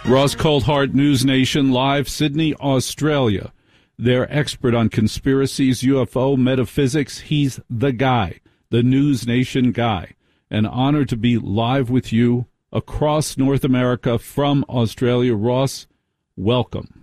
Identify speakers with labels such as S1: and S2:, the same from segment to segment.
S1: Ross Coulthart, News Nation, live, Sydney, Australia. They're expert on conspiracies, UFO, metaphysics. He's the guy, the News Nation guy. An honor to be live with you across North America from Australia. Ross, welcome.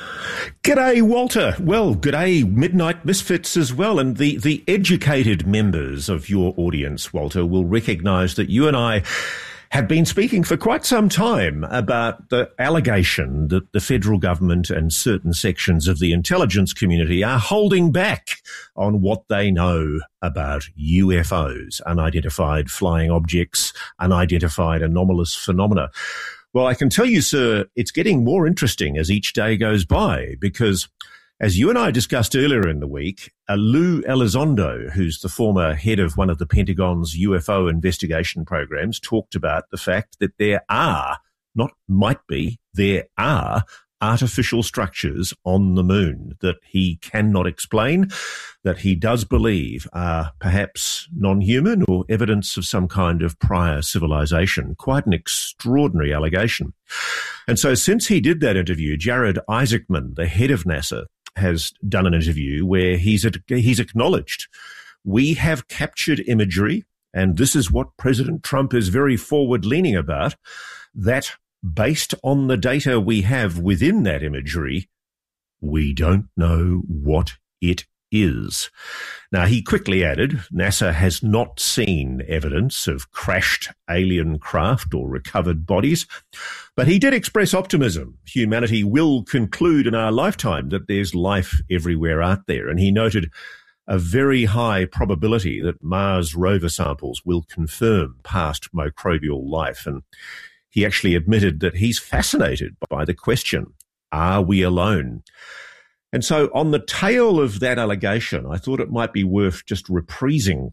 S2: G'day, Walter. Well, g'day, Midnight Misfits as well. And the educated members of your audience, Walter, will recognise that you and I have been speaking for quite some time about the allegation that the federal government and certain sections of the intelligence community are holding back on what they know about UFOs, unidentified flying objects, unidentified anomalous phenomena. Well, I can tell you, sir, it's getting more interesting as each day goes by because, as you and I discussed earlier in the week, Lou Elizondo, who's the former head of one of the Pentagon's UFO investigation programs, talked about the fact that there are, not might be, there are artificial structures on the moon that he cannot explain, that he does believe are perhaps non-human or evidence of some kind of prior civilization. Quite an extraordinary allegation. And so since he did that interview, Jared Isaacman, the head of NASA, has done an interview where he's acknowledged we have captured imagery, and this is what President Trump is very forward-leaning about, that based on the data we have within that imagery, we don't know what it is. Now, he quickly added, NASA has not seen evidence of crashed alien craft or recovered bodies, but he did express optimism. Humanity will conclude in our lifetime that there's life everywhere out there. And he noted a very high probability that Mars rover samples will confirm past microbial life. And he actually admitted that he's fascinated by the question, are we alone? And so on the tail of that allegation, I thought it might be worth just reprising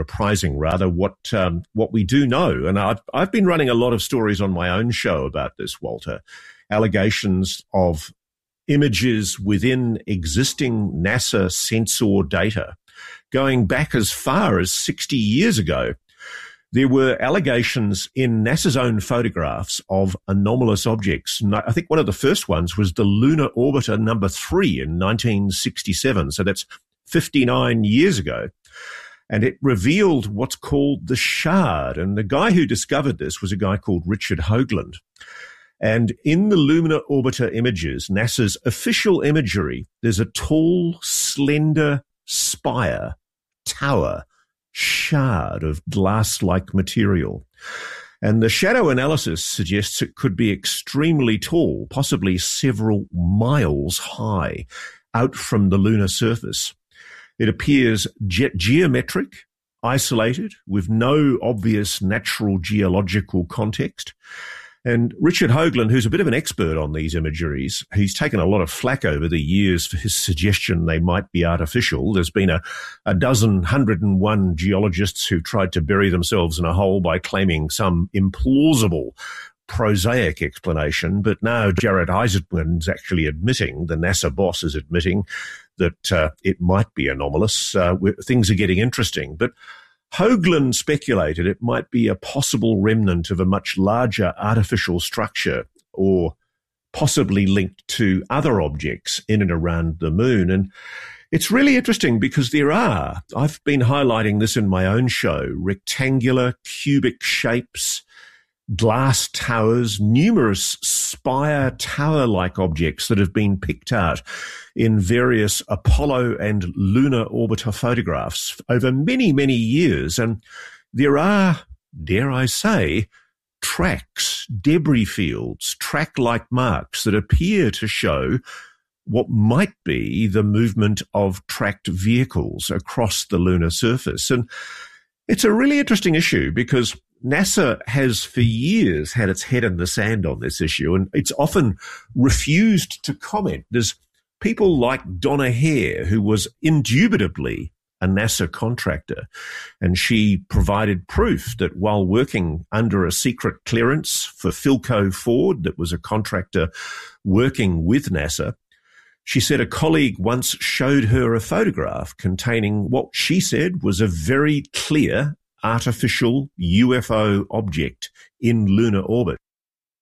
S2: what we do know. And I've been running a lot of stories on my own show about this, Walter. Allegations of images within existing NASA sensor data going back as far as 60 years ago. There were allegations in NASA's own photographs of anomalous objects. And I think one of the first ones was the Lunar Orbiter number 3 in 1967. So that's 59 years ago. And it revealed what's called the shard. And the guy who discovered this was a guy called Richard Hoagland. And in the Lunar Orbiter images, NASA's official imagery, there's a tall, slender spire, tower, shard of glass-like material. And the shadow analysis suggests it could be extremely tall, possibly several miles high, out from the lunar surface. It appears geometric, isolated, with no obvious natural geological context. And Richard Hoagland, who's a bit of an expert on these imageries, he's taken a lot of flack over the years for his suggestion they might be artificial. There's been a 101 geologists who tried to bury themselves in a hole by claiming some implausible prosaic explanation. But now Jared Isaacman's actually admitting, the NASA boss is admitting, that it might be anomalous. Things are getting interesting. But Hoagland speculated it might be a possible remnant of a much larger artificial structure or possibly linked to other objects in and around the moon. And it's really interesting because I've been highlighting this in my own show, rectangular, cubic shapes, glass towers, numerous spire tower-like objects that have been picked out in various Apollo and lunar orbiter photographs over many, many years. And there are, dare I say, tracks, debris fields, track-like marks that appear to show what might be the movement of tracked vehicles across the lunar surface. And it's a really interesting issue because NASA has for years had its head in the sand on this issue, and it's often refused to comment. There's people like Donna Hare, who was indubitably a NASA contractor, and she provided proof that while working under a secret clearance for Philco Ford, that was a contractor working with NASA, she said a colleague once showed her a photograph containing what she said was a very clear artificial UFO object in lunar orbit.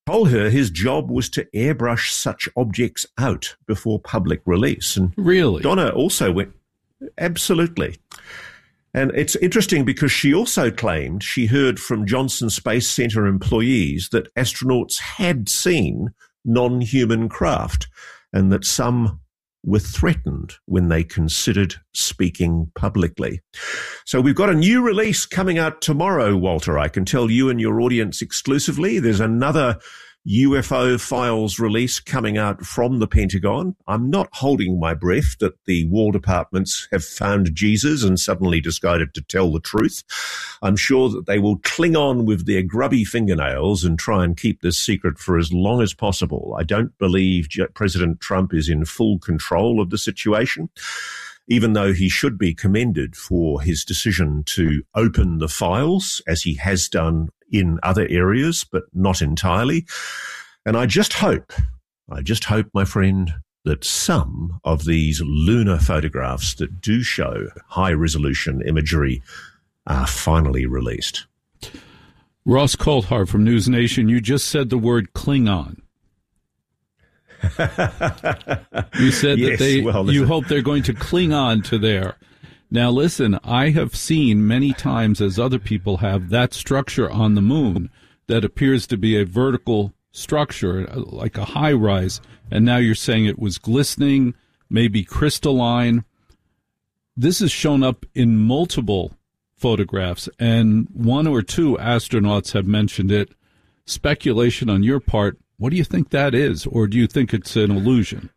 S2: told her his job was to airbrush such objects out before public release. And
S1: really?
S2: Donna also went, absolutely. And it's interesting because she also claimed she heard from Johnson Space Center employees that astronauts had seen non-human craft and that some were threatened when they considered speaking publicly. So we've got a new release coming out tomorrow, Walter. I can tell you and your audience exclusively. There's another UFO files release coming out from the Pentagon. I'm not holding my breath that the War departments have found Jesus and suddenly decided to tell the truth. I'm sure that they will cling on with their grubby fingernails and try and keep this secret for as long as possible. I don't believe President Trump is in full control of the situation, even though he should be commended for his decision to open the files, as he has done in other areas, but not entirely. And I just hope, my friend, that some of these lunar photographs that do show high-resolution imagery are finally released.
S1: Ross Coulthart from News Nation, you just said the word Klingon. You said
S2: yes,
S1: that you hope they're going to cling on to their. Now, listen, I have seen many times, as other people have, that structure on the moon that appears to be a vertical structure, like a high-rise, and now you're saying it was glistening, maybe crystalline. This has shown up in multiple photographs, and one or two astronauts have mentioned it. Speculation on your part, what do you think that is, or do you think it's an illusion?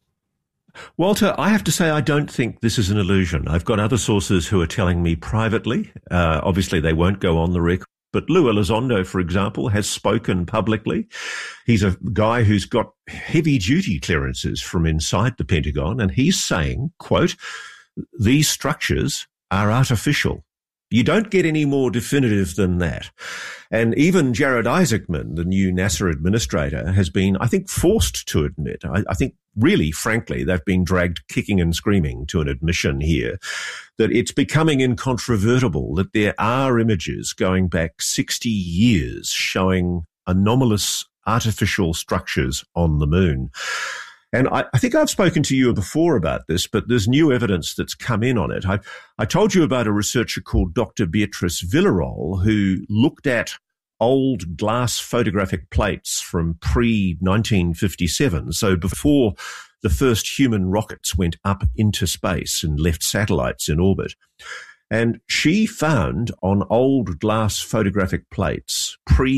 S2: Walter, I have to say I don't think this is an illusion. I've got other sources who are telling me privately. Obviously, they won't go on the record. But Lou Elizondo, for example, has spoken publicly. He's a guy who's got heavy-duty clearances from inside the Pentagon, and he's saying, quote, "These structures are artificial." You don't get any more definitive than that. And even Jared Isaacman, the new NASA administrator, has been, I think, forced to admit, I think really, frankly, they've been dragged kicking and screaming to an admission here, that it's becoming incontrovertible that there are images going back 60 years showing anomalous artificial structures on the moon. And I think I've spoken to you before about this, but there's new evidence that's come in on it. I told you about a researcher called Dr. Beatrice Villarol, who looked at old glass photographic plates from pre-1957, so before the first human rockets went up into space and left satellites in orbit. And she found on old glass photographic plates,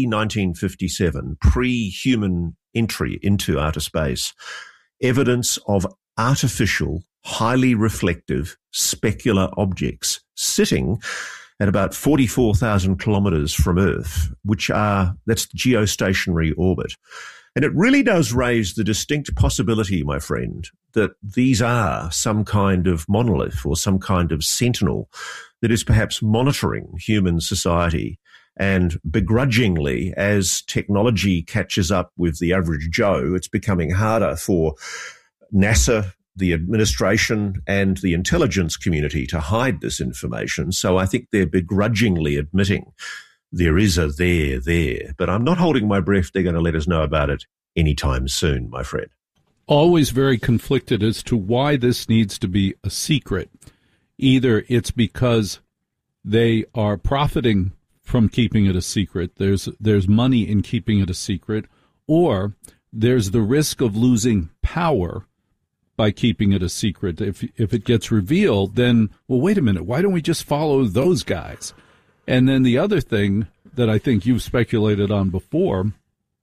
S2: pre-1957, pre-human entry into outer space, evidence of artificial, highly reflective, specular objects sitting at about 44,000 kilometers from Earth, that's geostationary orbit. And it really does raise the distinct possibility, my friend, that these are some kind of monolith or some kind of sentinel that is perhaps monitoring human society. And begrudgingly, as technology catches up with the average Joe, it's becoming harder for NASA, the administration, and the intelligence community to hide this information. So I think they're begrudgingly admitting there is a there. But I'm not holding my breath they're going to let us know about it anytime soon, my friend.
S1: Always very conflicted as to why this needs to be a secret. Either it's because they are profiting from keeping it a secret, there's money in keeping it a secret, or there's the risk of losing power by keeping it a secret. If it gets revealed, then, well, wait a minute, why don't we just follow those guys? And then the other thing that I think you've speculated on before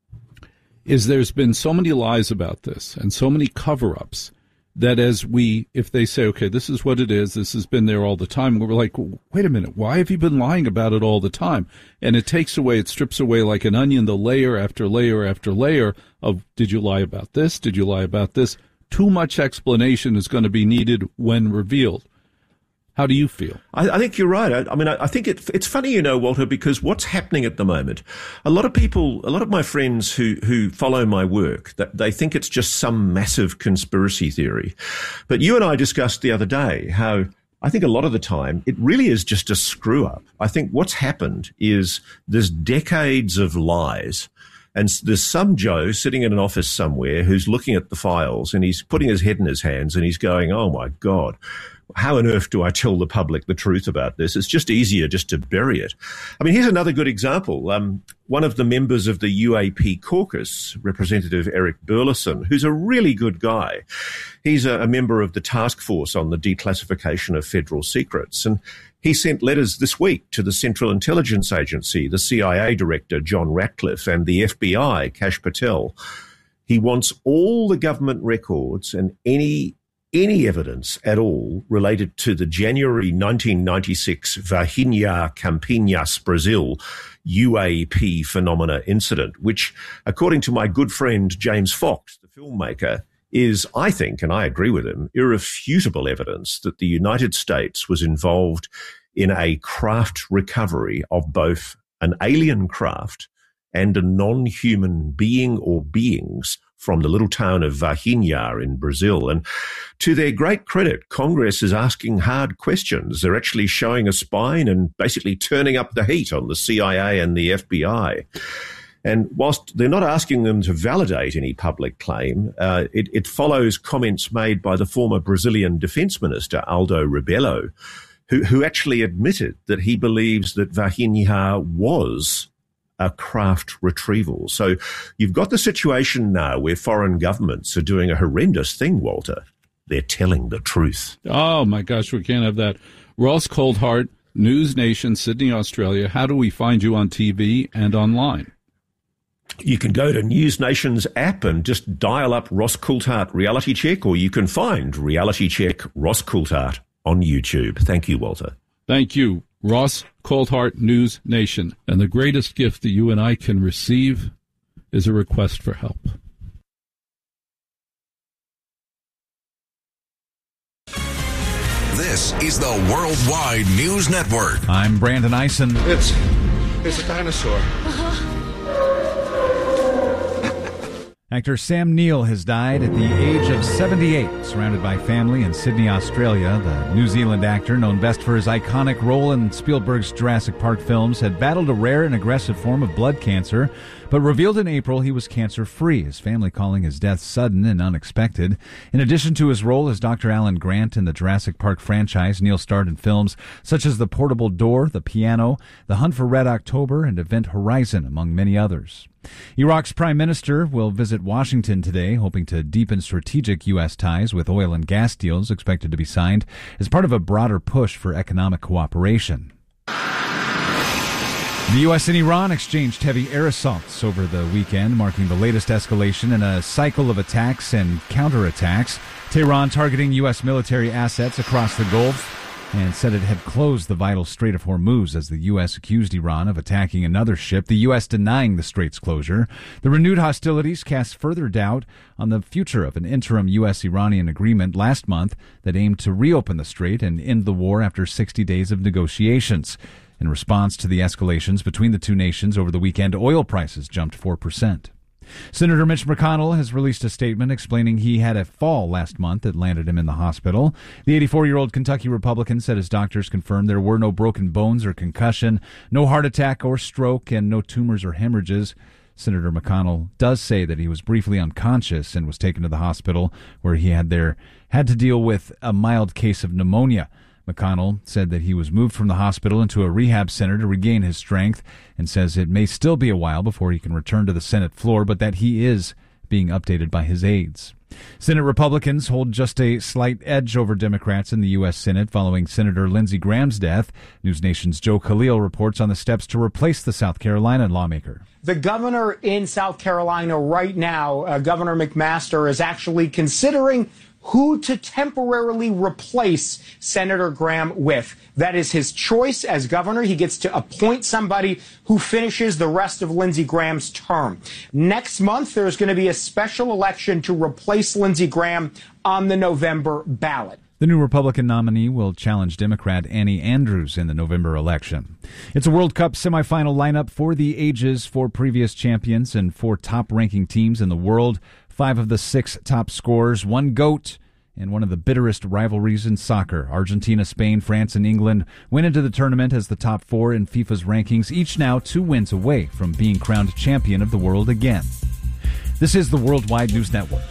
S1: is there's been so many lies about this and so many cover-ups that if they say, okay, this is what it is, this has been there all the time, we're like, wait a minute, why have you been lying about it all the time? And it strips away like an onion, the layer after layer after layer of, did you lie about this? Did you lie about this? Too much explanation is going to be needed when revealed. How do you feel?
S2: I think you're right. I think it's funny, Walter, because what's happening at the moment, a lot of my friends who follow my work, that they think it's just some massive conspiracy theory. But you and I discussed the other day how I think a lot of the time it really is just a screw up. I think what's happened is there's decades of lies And there's some Joe sitting in an office somewhere who's looking at the files and he's putting his head in his hands and he's going, oh my God, how on earth do I tell the public the truth about this? It's just easier just to bury it. I mean, here's another good example. One of the members of the UAP caucus, Representative Eric Burleson, who's a really good guy. He's a member of the task force on the declassification of federal secrets. And he sent letters this week to the Central Intelligence Agency, the CIA director, John Ratcliffe, and the FBI, Kash Patel. He wants all the government records and any evidence at all related to the January 1996 Varginha Campinas, Brazil, UAP phenomena incident, which, according to my good friend James Fox, the filmmaker, is, I think, and I agree with him, irrefutable evidence that the United States was involved in a craft recovery of both an alien craft and a non-human being or beings from the little town of Varginha in Brazil. And to their great credit, Congress is asking hard questions. They're actually showing a spine and basically turning up the heat on the CIA and the FBI. And whilst they're not asking them to validate any public claim, it follows comments made by the former Brazilian defense minister, Aldo Rebelo, who actually admitted that he believes that Varginha was a craft retrieval. So you've got the situation now where foreign governments are doing a horrendous thing, Walter. They're telling the truth.
S1: Oh, my gosh, we can't have that. Ross Coulthart, News Nation, Sydney, Australia. How do we find you on TV and online?
S2: You can go to News Nation's app and just dial up Ross Coulthart Reality Check, or you can find Reality Check Ross Coulthart on YouTube. Thank you, Walter.
S1: Thank you, Ross Coulthart, News Nation. And the greatest gift that you and I can receive is a request for help.
S3: This is the Worldwide News Network.
S4: I'm Brandon Eisen.
S5: It's a dinosaur.
S4: Actor Sam Neill has died at the age of 78. Surrounded by family in Sydney, Australia, the New Zealand actor, known best for his iconic role in Spielberg's Jurassic Park films, had battled a rare and aggressive form of blood cancer, but revealed in April he was cancer-free, his family calling his death sudden and unexpected. In addition to his role as Dr. Alan Grant in the Jurassic Park franchise, Neill starred in films such as The Portable Door, The Piano, The Hunt for Red October, and Event Horizon, among many others. Iraq's prime minister will visit Washington today, hoping to deepen strategic U.S. ties with oil and gas deals expected to be signed as part of a broader push for economic cooperation. The U.S. and Iran exchanged heavy air assaults over the weekend, marking the latest escalation in a cycle of attacks and counterattacks. Tehran targeting U.S. military assets across the Gulf and said it had closed the vital Strait of Hormuz as the U.S. accused Iran of attacking another ship, the U.S. denying the strait's closure. The renewed hostilities cast further doubt on the future of an interim U.S.-Iranian agreement last month that aimed to reopen the strait and end the war after 60 days of negotiations. In response to the escalations between the two nations over the weekend, oil prices jumped 4%. Senator Mitch McConnell has released a statement explaining he had a fall last month that landed him in the hospital. The 84-year-old Kentucky Republican said his doctors confirmed there were no broken bones or concussion, no heart attack or stroke, and no tumors or hemorrhages. Senator McConnell does say that he was briefly unconscious and was taken to the hospital where he had to deal with a mild case of pneumonia. McConnell said that he was moved from the hospital into a rehab center to regain his strength and says it may still be a while before he can return to the Senate floor, but that he is being updated by his aides. Senate Republicans hold just a slight edge over Democrats in the U.S. Senate following Senator Lindsey Graham's death. News Nation's Joe Khalil reports on the steps to replace the South Carolina lawmaker.
S6: The governor in South Carolina right now, Governor McMaster, is actually considering who to temporarily replace Senator Graham with. That is his choice as governor. He gets to appoint somebody who finishes the rest of Lindsey Graham's term. Next month, there's going to be a special election to replace Lindsey Graham on the November ballot.
S4: The new Republican nominee will challenge Democrat Annie Andrews in the November election. It's a World Cup semifinal lineup for the ages, 4 previous champions and 4 top-ranking teams in the world. 5 of the 6 top scorers, 1 GOAT, in one of the bitterest rivalries in soccer. Argentina, Spain, France, and England went into the tournament as the top four in FIFA's rankings, each now 2 wins away from being crowned champion of the world again. This is the Worldwide News Network.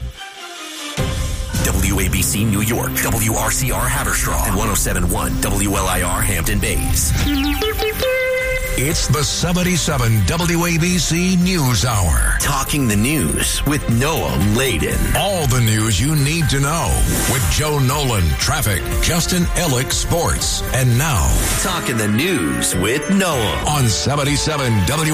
S7: WABC New York, WRCR Haverstraw, and 107.1 WLIR Hampton Bays.
S3: It's the 77 WABC News Hour.
S7: Talking the news with Noah Layden.
S3: All the news you need to know with Joe Nolan, traffic, Justin Ellick, sports. And now,
S7: Talking the news with Noah
S3: on 77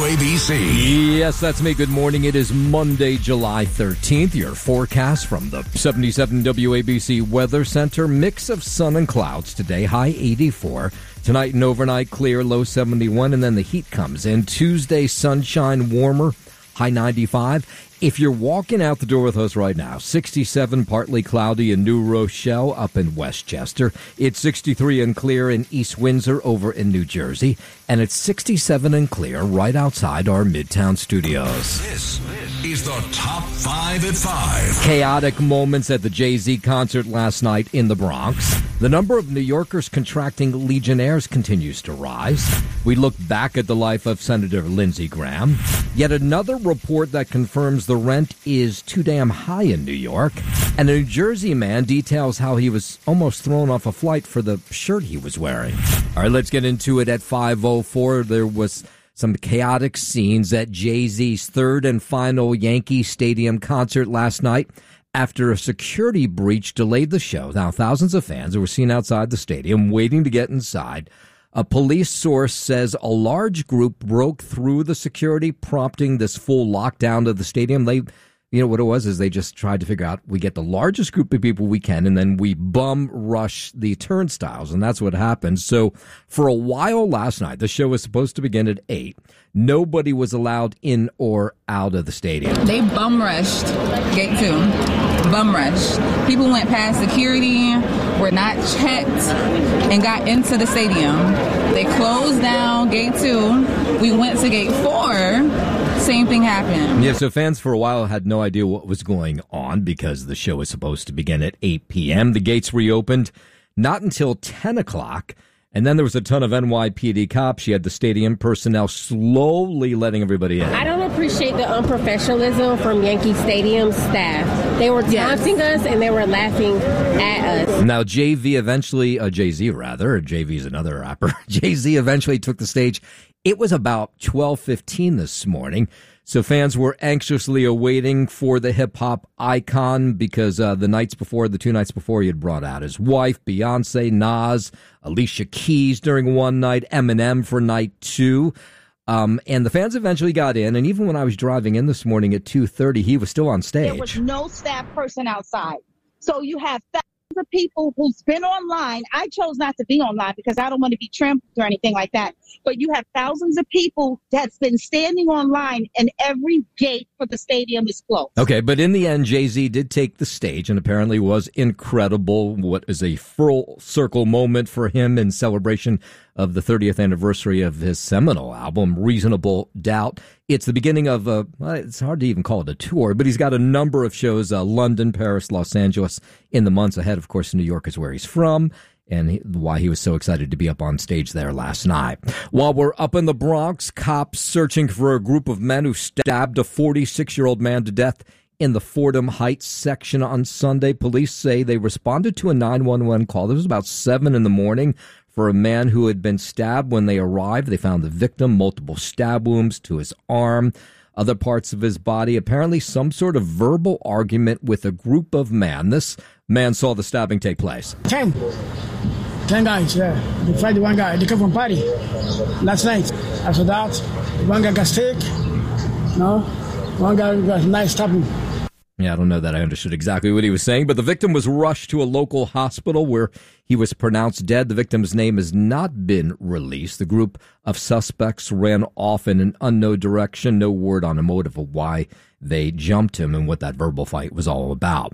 S3: WABC.
S8: Yes, that's me. Good morning. It is Monday, July 13th. Your forecast from the 77 WABC Weather Center. Mix of sun and clouds today. High 84. Tonight and overnight, clear, low 71, and then the heat comes in. Tuesday, sunshine, warmer, high 95. If you're walking out the door with us right now, 67, partly cloudy in New Rochelle up in Westchester. It's 63 and clear in East Windsor over in New Jersey. And it's 67 and clear right outside our Midtown studios.
S3: This is the Top 5 at 5.
S8: Chaotic moments at the Jay-Z concert last night in the Bronx. The number of New Yorkers contracting Legionnaires continues to rise. We look back at the life of Senator Lindsey Graham. Yet another report that confirms the rent is too damn high in New York. And a New Jersey man details how he was almost thrown off a flight for the shirt he was wearing. All right, let's get into it at 5:04. There was some chaotic scenes at Jay-Z's third and final Yankee Stadium concert last night after a security breach delayed the show. Now, thousands of fans were seen outside the stadium waiting to get inside. A police source says a large group broke through the security, prompting this full lockdown of the stadium. You know what it was is they just tried to figure out, we get the largest group of people we can, and then we bum rush the turnstiles, and that's what happened. So for a while last night, the show was supposed to begin at 8. Nobody was allowed in or out of the stadium.
S9: They bum rushed gate 2. Bum rushed. People went past security, were not checked, and got into the stadium. They closed down gate 2. We went to gate 4. Same thing happened.
S8: Yeah, so fans for a while had no idea what was going on because the show was supposed to begin at 8 p.m. The gates reopened not until 10 o'clock. And then there was a ton of NYPD cops. You had the stadium personnel slowly letting everybody in.
S10: I don't appreciate the unprofessionalism from Yankee Stadium staff. They were taunting us and they were laughing at us.
S8: Now, Jay-Z eventually is another rapper. Jay-Z eventually took the stage. It was about 12:15 this morning. So fans were anxiously awaiting for the hip-hop icon because the 2 nights before, he had brought out his wife, Beyonce, Nas, Alicia Keys during one night, Eminem for night 2. And the fans eventually got in, and even when I was driving in this morning at 2:30, he was still on stage.
S11: There was no staff person outside. So you have thousands of people who's been online. I chose not to be online because I don't want to be trampled or anything like that. But you have thousands of people that's been standing online, and every gate for the stadium is closed.
S8: Okay, but in the end, Jay-Z did take the stage and apparently was incredible. What is a full circle moment for him in celebration of the 30th anniversary of his seminal album, Reasonable Doubt. It's the beginning of it's hard to even call it a tour, but he's got a number of shows, London, Paris, Los Angeles, in the months ahead. Of course, New York is where he's from, and why he was so excited to be up on stage there last night. While we're up in the Bronx, cops searching for a group of men who stabbed a 46-year-old man to death in the Fordham Heights section on Sunday. Police say they responded to a 911 call. It was about 7 in the morning for a man who had been stabbed. When they arrived, they found the victim, multiple stab wounds to his arm, other parts of his body, apparently some sort of verbal argument with a group of men. This man saw the stabbing take place.
S12: 10 guys, yeah. They fight one guy. They come from party last night. After that, one guy got sick. No, one guy got a nice stabbing.
S8: Yeah, I don't know that I understood exactly what he was saying, but the victim was rushed to a local hospital where he was pronounced dead. The victim's name has not been released. The group of suspects ran off in an unknown direction. No word on a motive of why they jumped him and what that verbal fight was all about.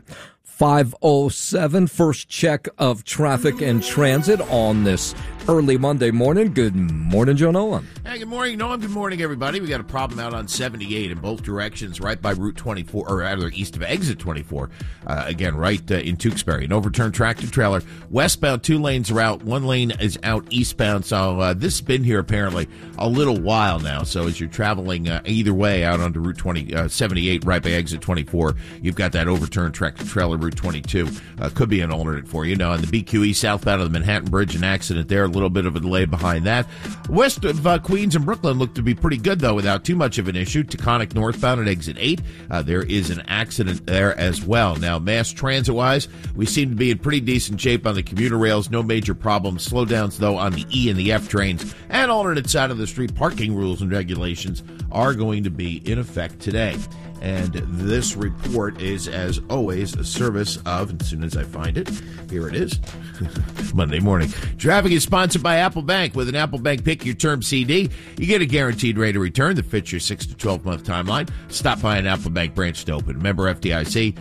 S8: 5:07, first check of traffic and transit on this early Monday morning. Good morning, Joe Nolan.
S13: Hey, good morning, Nolan. Good morning, everybody. We got a problem out on 78 in both directions, right by Route 24, or rather east of Exit 24. Again, right in Tewksbury. An overturned tractor trailer. Westbound, 2 lanes are out. 1 lane is out eastbound. So this has been here apparently a little while now. So as you're traveling either way out onto Route 78, right by Exit 24, you've got that overturned tractor trailer. Route 22 could be an alternate for you. Now, on the BQE southbound of the Manhattan Bridge, an accident there. A little bit of a delay behind that. West of Queens and Brooklyn look to be pretty good, though, without too much of an issue. Taconic northbound at Exit 8. There is an accident there as well. Now, mass transit-wise, we seem to be in pretty decent shape on the commuter rails. No major problems. Slowdowns, though, on the E and the F trains. And alternate side of the street, parking rules and regulations are going to be in effect today. And this report is, as always, a service of, as soon as I find it, here it is, Monday morning. Traffic is sponsored by Apple Bank. With an Apple Bank Pick Your Term CD, you get a guaranteed rate of return that fits your 6 to 12-month timeline. Stop by an Apple Bank branch to open. Member FDIC,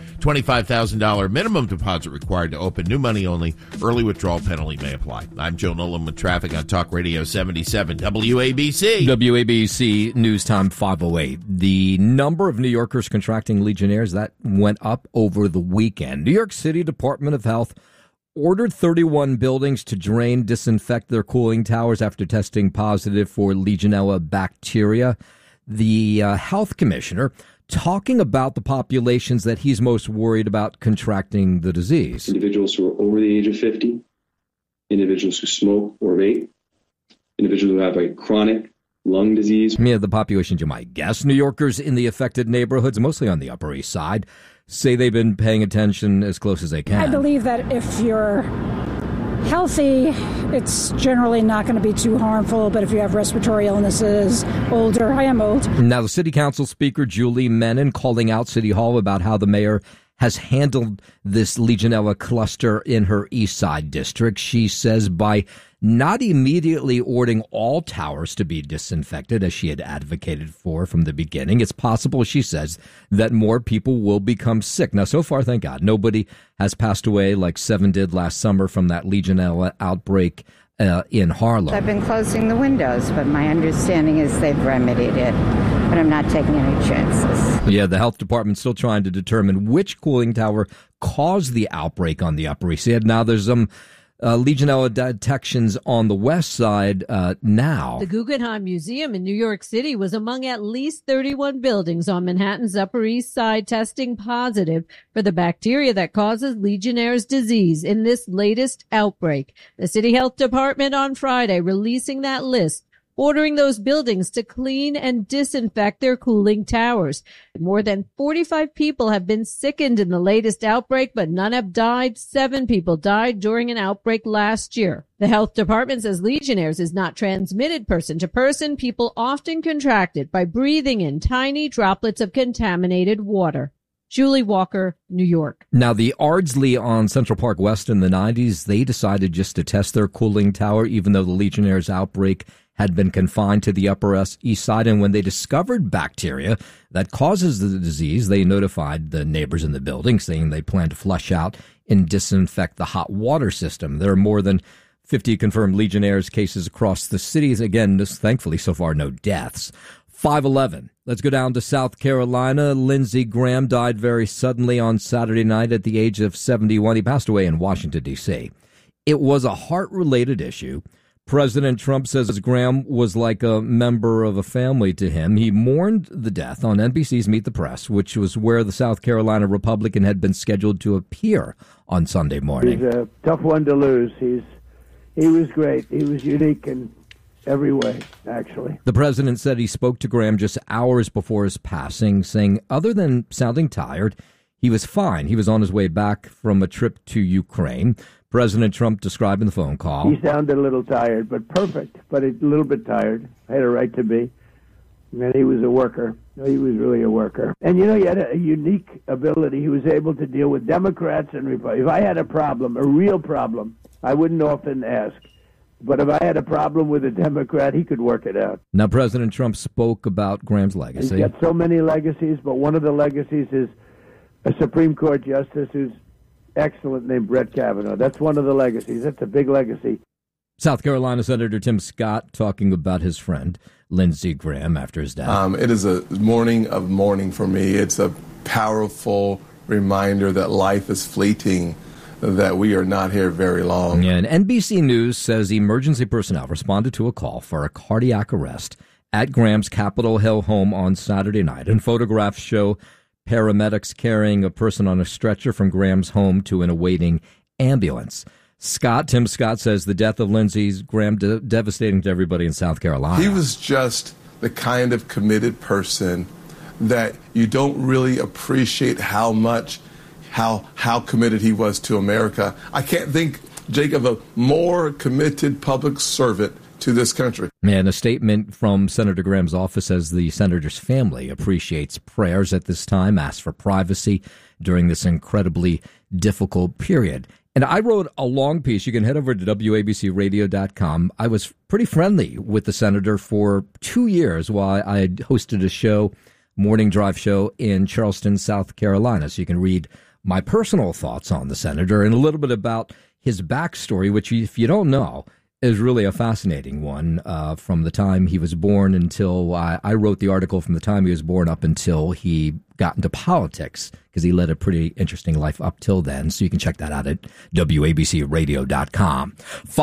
S13: $25,000 minimum deposit required to open. New money only. Early withdrawal penalty may apply. I'm Joe Nolan with traffic on Talk Radio 77 WABC.
S8: WABC News Time 5:08. The number of New Yorkers contracting Legionnaires, that went up over the weekend. New York City Department of Health ordered 31 buildings to drain, disinfect their cooling towers after testing positive for Legionella bacteria. The health commissioner talking about the populations that he's most worried about contracting the disease.
S14: Individuals who are over the age of 50, individuals who smoke or vape, individuals who have a chronic lung disease.
S8: The populations you might guess. New Yorkers in the affected neighborhoods, mostly on the Upper East Side, say they've been paying attention as close as they can.
S15: I believe that if you're healthy, it's generally not going to be too harmful, but if you have respiratory illnesses, older, I am old.
S8: Now, the City Council Speaker, Julie Menin, calling out City Hall about how the mayor has handled this Legionella cluster in her East Side district. She says by not immediately ordering all towers to be disinfected, as she had advocated for from the beginning, it's possible, she says, that more people will become sick. Now, so far, thank God, nobody has passed away like 7 did last summer from that Legionella outbreak in Harlem.
S16: I've been closing the windows, but my understanding is they've remedied it. But I'm not taking any chances.
S8: Yeah, the health department's still trying to determine which cooling tower caused the outbreak on the Upper East Side. Now, there's some Legionella detections on the west side now.
S17: The Guggenheim Museum in New York City was among at least 31 buildings on Manhattan's Upper East Side testing positive for the bacteria that causes Legionnaire's disease in this latest outbreak. The City Health Department on Friday releasing that list, ordering those buildings to clean and disinfect their cooling towers. More than 45 people have been sickened in the latest outbreak, but none have died. 7 people died during an outbreak last year. The health department says Legionnaires is not transmitted person to person. People often contract it by breathing in tiny droplets of contaminated water. Julie Walker, New York.
S8: Now, the Ardsley on Central Park West in the 90s, they decided just to test their cooling tower, even though the Legionnaire's outbreak had been confined to the Upper East Side. And when they discovered bacteria that causes the disease, they notified the neighbors in the building, saying they plan to flush out and disinfect the hot water system. There are more than 50 confirmed Legionnaires cases across the cities. Again, thankfully, so far, no deaths. 5:11. Let's go down to South Carolina. Lindsey Graham died very suddenly on Saturday night at the age of 71. He passed away in Washington, D.C. It was a heart-related issue. President Trump says Graham was like a member of a family to him. He mourned the death on NBC's Meet the Press, which was where the South Carolina Republican had been scheduled to appear on Sunday morning.
S18: He's a tough one to lose. He was great. He was unique in every way, actually.
S8: The president said he spoke to Graham just hours before his passing, saying other than sounding tired, he was fine. He was on his way back from a trip to Ukraine. President Trump described in the phone call.
S18: He sounded a little tired, but perfect, but a little bit tired. I had a right to be. And he was a worker. He was really a worker. And, he had a unique ability. He was able to deal with Democrats and Republicans. If I had a problem, a real problem, I wouldn't often ask. But if I had a problem with a Democrat, he could work it out.
S8: Now, President Trump spoke about Graham's legacy.
S18: He's got so many legacies, but one of the legacies is a Supreme Court justice who's excellent named Brett Kavanaugh. That's one of the legacies. That's a big legacy.
S8: South Carolina Senator Tim Scott talking about his friend Lindsey Graham after his death.
S19: It is a morning of mourning for me. It's a powerful reminder that life is fleeting, that we are not here very long.
S8: And NBC News says emergency personnel responded to a call for a cardiac arrest at Graham's Capitol Hill home on Saturday night, and photographs show paramedics carrying a person on a stretcher from Graham's home to an awaiting ambulance. Tim Scott says the death of Lindsey Graham devastating to everybody in South Carolina.
S19: He was just the kind of committed person that you don't really appreciate how committed he was to America. I can't think, Jake, of a more committed public servant to this country.
S8: And a statement from Senator Graham's office says the senator's family appreciates prayers at this time, asks for privacy during this incredibly difficult period. And I wrote a long piece. You can head over to WABCRadio.com. I was pretty friendly with the senator for 2 years while I had hosted a show, morning drive show in Charleston, South Carolina. So you can read my personal thoughts on the senator and a little bit about his backstory, which, if you don't know, is really a fascinating one, from the time he was born until I wrote the article from the time he was born up until he got into politics, because he led a pretty interesting life up till then. So you can check that out at WABCRadio.com.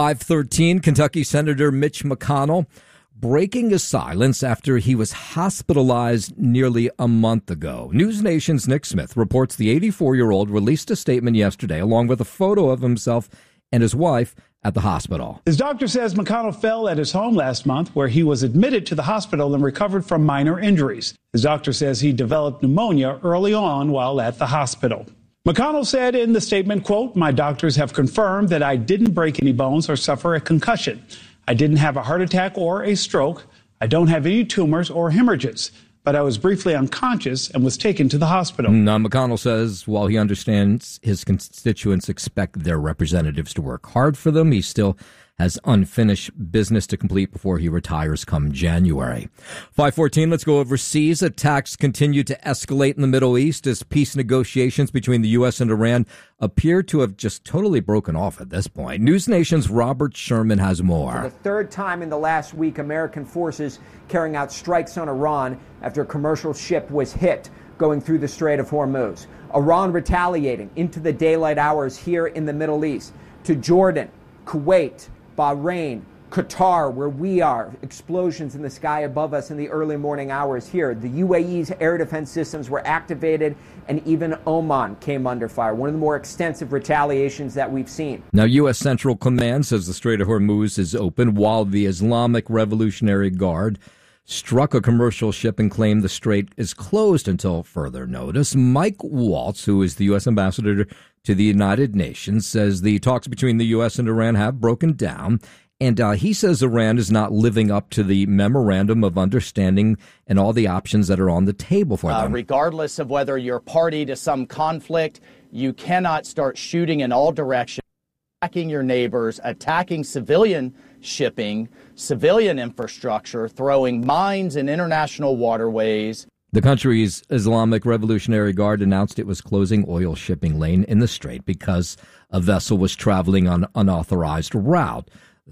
S8: 5:13, Kentucky Senator Mitch McConnell breaking his silence after he was hospitalized nearly a month ago. News Nation's Nick Smith reports the 84-year-old released a statement yesterday along with a photo of himself and his wife at the hospital.
S20: His doctor says McConnell fell at his home last month, where he was admitted to the hospital and recovered from minor injuries. His doctor says he developed pneumonia early on while at the hospital. McConnell said in the statement, quote, "My doctors have confirmed that I didn't break any bones or suffer a concussion. I didn't have a heart attack or a stroke. I don't have any tumors or hemorrhages. But I was briefly unconscious and was taken to the hospital."
S8: Now, McConnell says while he understands his constituents expect their representatives to work hard for them, he still has unfinished business to complete before he retires come January. 5:14, let's go overseas. Attacks continue to escalate in the Middle East as peace negotiations between the U.S. and Iran appear to have just totally broken off at this point. News Nation's Robert Sherman has more.
S21: For the third time in the last week, American forces carrying out strikes on Iran after a commercial ship was hit going through the Strait of Hormuz. Iran retaliating into the daylight hours here in the Middle East to Jordan, Kuwait, Bahrain, Qatar, where we are. Explosions in the sky above us in the early morning hours here. The UAE's air defense systems were activated, and even Oman came under fire. One of the more extensive retaliations that we've seen.
S8: Now, U.S. Central Command says the Strait of Hormuz is open, while the Islamic Revolutionary Guard struck a commercial ship and claimed the strait is closed until further notice. Mike Waltz, who is the U.S. ambassador to the United Nations, says the talks between the U.S. and Iran have broken down. And he says Iran is not living up to the memorandum of understanding and all the options that are on the table for them.
S22: Regardless of whether you're party to some conflict, you cannot start shooting in all directions, attacking your neighbors, attacking civilian shipping, civilian infrastructure, throwing mines in international waterways.
S8: The country's Islamic Revolutionary Guard announced it was closing oil shipping lane in the strait because a vessel was traveling on unauthorized route.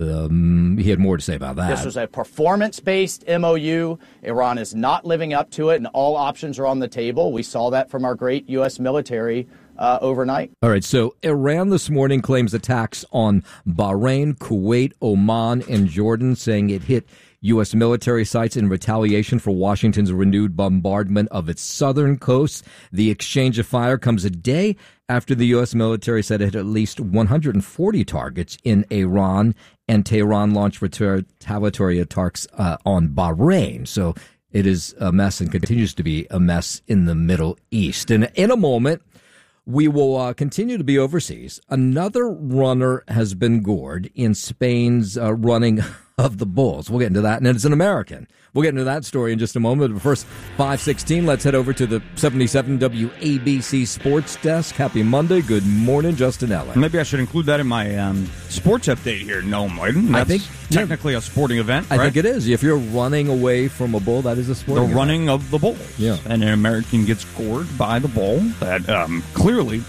S8: He had more to say about that.
S22: This was a performance-based MOU. Iran is not living up to it, and all options are on the table. We saw that from our great U.S. military overnight.
S8: All right, so Iran this morning claims attacks on Bahrain, Kuwait, Oman, and Jordan, saying it hit U.S. military sites in retaliation for Washington's renewed bombardment of its southern coast. The exchange of fire comes a day after the U.S. military said it hit at least 140 targets in Iran, and Tehran launched retaliatory attacks on Bahrain. So it is a mess and continues to be a mess in the Middle East. And in a moment, we will continue to be overseas. Another runner has been gored in Spain's running of the Bulls. We'll get into that, and it's an American. We'll get into that story in just a moment. But first, 5:16, let's head over to the 77 WABC Sports Desk. Happy Monday. Good morning, Justin Ellen.
S23: Maybe I should include that in my sports update here. No, Martin. That's I think technically a sporting event, right?
S8: I think it is. If you're running away from a bull, that is a sporting event.
S23: The running of the bulls.
S8: Yeah.
S23: And an American gets gored by the bull that clearly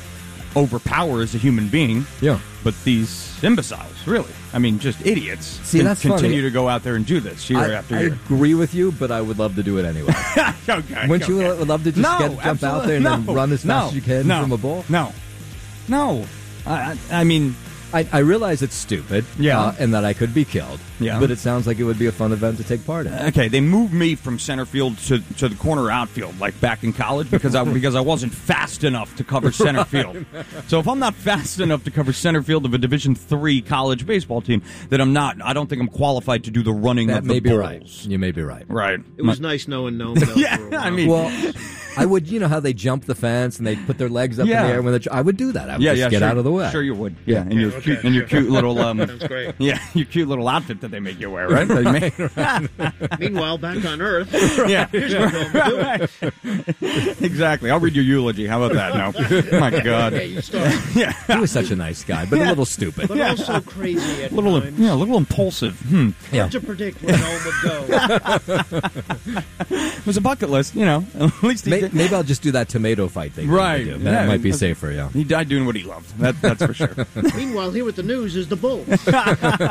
S23: overpower as a human being.
S8: Yeah.
S23: But these imbeciles, really, I mean, just idiots,
S8: See, that's
S23: continue
S8: funny.
S23: to go out there and do this year after
S8: I
S23: year.
S8: agree with you, but I would love to do it anyway.
S23: Okay,
S8: Wouldn't you love to just jump out there and then run as fast as you can from a bull?
S23: No. I mean,
S8: I realize it's stupid, and that I could be killed.
S23: Yeah.
S8: But it sounds like it would be a fun event to take part in.
S23: Okay, they moved me from center field to the corner outfield, like back in college, because I wasn't fast enough to cover center field. So if I'm not fast enough to cover center field of a Division III college baseball team, then I don't think I'm qualified to do the running
S8: That
S23: of the
S8: may be
S23: Bulls.
S8: right. You may be right.
S23: Right.
S1: It was nice knowing Noam.
S8: Well, I would, you know how they jump the fence and they put their legs up in the air when I would do that. I would just get out of the way.
S23: Sure you would. Yeah, and your cute little
S1: Sounds great.
S23: Yeah, your cute little outfit that they make you wear, right?
S1: Meanwhile, back on Earth,
S23: Yeah.
S1: here's what Noam would do.
S23: Exactly. I'll read your eulogy. How about that now? My God.
S1: Okay, you start.
S23: Yeah.
S8: He was such a nice guy, but a little stupid.
S1: But also crazy at
S23: a little impulsive.
S1: Hard to predict where Noam would go.
S23: It was a bucket list, you know. At least
S8: Maybe I'll just do that tomato fight thing.
S23: Right.
S8: Do. That might be safer, yeah.
S23: He died doing what he loved. That's for sure.
S1: Meanwhile, here with the news is the Bulls.